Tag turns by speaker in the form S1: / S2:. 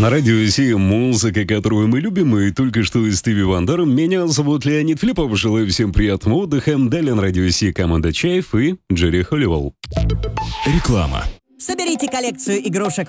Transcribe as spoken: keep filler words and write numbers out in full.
S1: На радио Си музыка, которую мы любим, и только что из Стиви Вандера. Меня зовут Леонид Филиппов. Желаю всем приятного отдыха. Далее на радио Си команда Чайф и Джерри Холливелл.
S2: Реклама.
S3: Соберите коллекцию игрушек